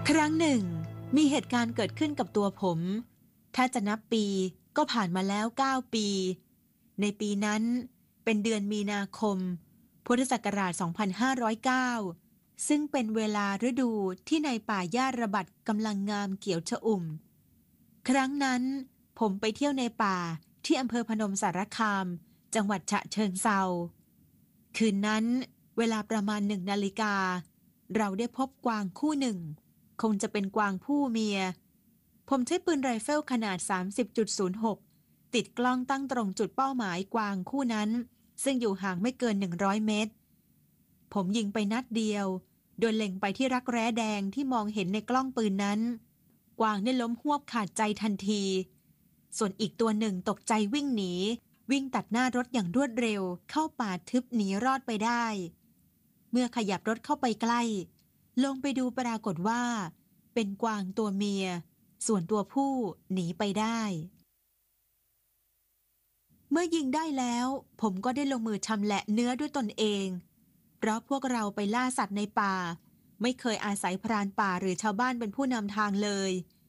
ครั้งหนึ่งมีเหตุการณ์เกิดขึ้นกับตัวผมถ้าจะนับปีก็ผ่านมาแล้ว9 ปีในปีนั้นเป็นเดือนมีนาคมพุทธศักราช2509ซึ่งเป็นเวลาฤดูที่ในป่าหญ้าระบัดกำลังงามเขียวชอุ่มครั้งนั้นผมไปเที่ยวในป่าที่อำเภอพนมสารคามจังหวัดฉะเชิงเทราคืนนั้นเวลาประมาณ1 นาฬิกาเราได้พบกวางคู่หนึ่งคงจะเป็นกวางผู้เมียผมใช้ปืนไรเฟิลขนาด 30.06 ติดกล้องตั้งตรงจุดเป้าหมายกวางคู่นั้นซึ่งอยู่ห่างไม่เกิน100 เมตรผมยิงไปนัดเดียวโดยเล็งไปที่รักแร้แดงที่มองเห็นในกล้องปืนนั้นกวางได้ล้มหวบขาดใจทันทีส่วนอีกตัวหนึ่งตกใจวิ่งหนีวิ่งตัดหน้ารถอย่างรวดเร็วเข้าป่าทึบหนีรอดไปได้เมื่อขยับรถเข้าไปใกล้ลงไปดูปรากฏว่าเป็นกวางตัวเมียส่วนตัวผู้หนีไปได้เมื่อยิงได้แล้วผมก็ได้ลงมือชำแหละเนื้อด้วยตนเองเพราะพวกเราไปล่าสัตว์ในป่าไม่เคยอาศัยพรานป่าหรือชาวบ้านเป็นผู้นำทางเลย